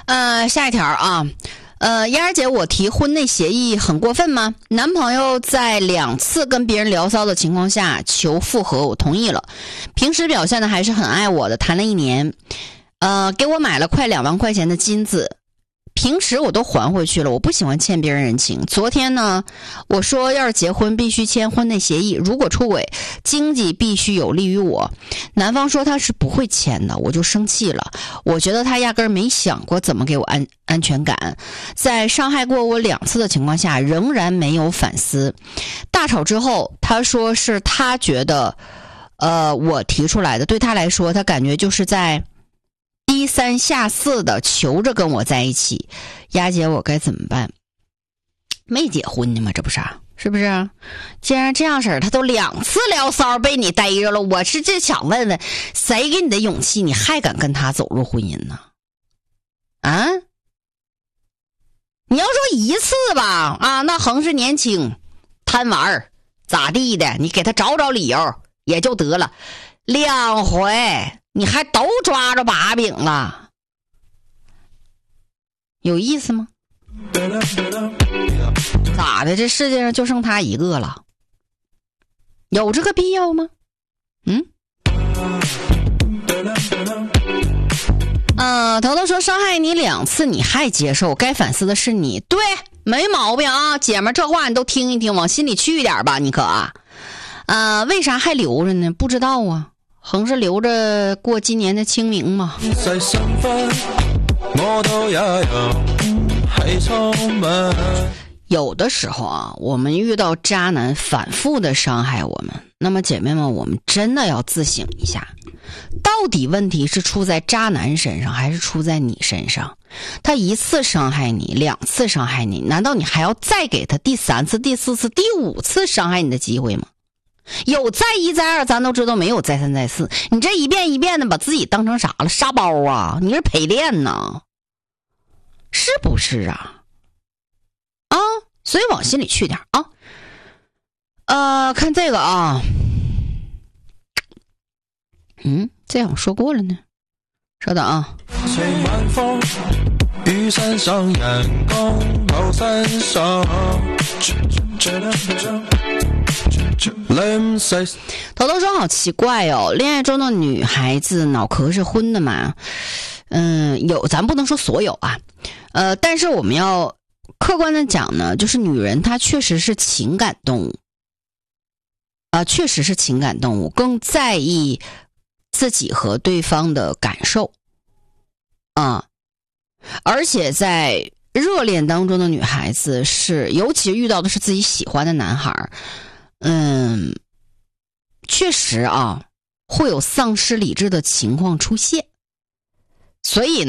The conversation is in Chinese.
下一条啊，燕儿姐，我提婚内协议很过分吗？男朋友在2次跟别人聊骚的情况下求复合，我同意了。平时表现的还是很爱我的，谈了1年，给我买了快2万块钱的金子。平时我都还回去了，我不喜欢欠别人人情。昨天呢，我说要是结婚必须签婚内协议，如果出轨，经济必须有利于我。男方说他是不会签的，我就生气了。我觉得他压根儿没想过怎么给我安全感，在伤害过我2次的情况下，仍然没有反思。大吵之后，他说是他觉得，我提出来的，对他来说，他感觉就是在低三下四的求着跟我在一起。丫姐，我该怎么办？没结婚呢吗？这不是是不是？既然这样式儿，他都2次聊骚被你逮着了，我是这想问问，谁给你的勇气，你还敢跟他走入婚姻呢？啊？你要说1次吧，那横是年轻，贪玩咋地的，你给他找理由也就得了。2回。你还都抓着把柄了，有意思吗？咋的？这世界上就剩他一个了，有这个必要吗？头头说伤害你2次你还接受，该反思的是你。对，没毛病啊，姐们，这话你都听一听，往心里去一点吧，你可为啥还留着呢？不知道啊。横是留着过今年的清明嘛。有的时候啊，我们遇到渣男反复的伤害我们，那么姐妹们，我们真的要自省一下，到底问题是出在渣男身上还是出在你身上？他1次伤害你，2次伤害你，难道你还要再给他第3次、第4次、第5次伤害你的机会吗？有再1再2，咱都知道，没有再3再4。你这一遍一遍的把自己当成啥了？沙包啊？你是陪练呢？是不是啊？所以往心里去点啊。看这个啊，这样说过了呢。稍等啊。雨伞上阳光高山上，头头说好奇怪哦，恋爱中的女孩子脑壳是昏的嘛？有，咱不能说所有啊，但是我们要客观的讲呢，就是女人她确实是情感动物确实是情感动物，更在意自己和对方的感受而且在热恋当中的女孩子是，尤其遇到的是自己喜欢的男孩，确实会有丧失理智的情况出现，所以